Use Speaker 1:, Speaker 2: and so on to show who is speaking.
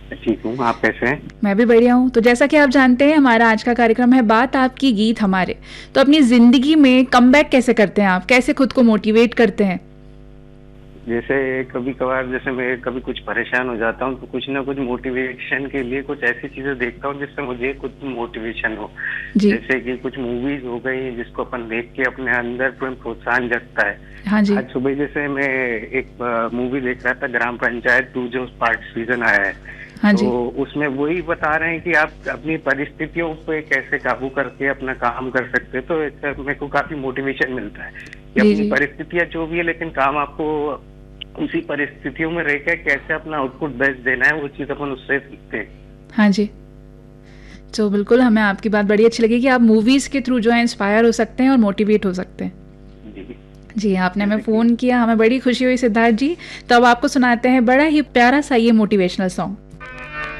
Speaker 1: ठीक हूँ, आप कैसे हैं?
Speaker 2: मैं भी बढ़िया हूँ। तो जैसा कि आप जानते हैं, हमारा आज का कार्यक्रम है बात आपकी गीत हमारे। तो अपनी ज़िंदगी में कमबैक कैसे करते हैं आप? कैसे खुद को मोटिवेट करते हैं?
Speaker 1: जैसे कभी कभार जैसे मैं कभी कुछ परेशान हो जाता हूँ तो कुछ ना कुछ मोटिवेशन के लिए कुछ ऐसी चीजें देखता हूँ जिससे मुझे कुछ मोटिवेशन हो।
Speaker 2: जी।
Speaker 1: जैसे कि कुछ मूवीज हो गई जिसको अपन देख के अपने अंदर प्रोत्साहन जगता है।
Speaker 2: हाँ जी।
Speaker 1: आज सुबह जैसे मैं एक मूवी देख रहा था, ग्राम पंचायत 2 जो पार्ट सीजन आया है।
Speaker 2: हाँ
Speaker 1: तो
Speaker 2: जी।
Speaker 1: उसमें वही बता रहे हैं कि आप अपनी परिस्थितियों पे कैसे काबू करके अपना काम कर सकते हैं। तो इससे मेरे को काफी मोटिवेशन मिलता है कि
Speaker 2: जी,
Speaker 1: अपनी
Speaker 2: जी।
Speaker 1: परिस्थितियां जो भी है, लेकिन काम आपको उसी परिस्थितियों में रह के कैसे अपना आउटपुट बेस्ट देना है, वो चीज अपन उससे सीखते हैं।
Speaker 2: हाँ जी। तो बिल्कुल हमें आपकी बात बड़ी अच्छी लगी कि आप मूवीज़ के थ्रू जो है इंस्पायर हो सकते हैं और मोटिवेट हो सकते हैं।
Speaker 1: जी।
Speaker 2: जी, आपने हमें
Speaker 1: जैसे कि
Speaker 2: फ़ोन किया, हमें बड़ी खुशी हुई सिद्धार्थ जी। तो अब आपको सुनाते हैं बड़ा ही प्यारा सा ये मोटिवेशनल सॉन्ग।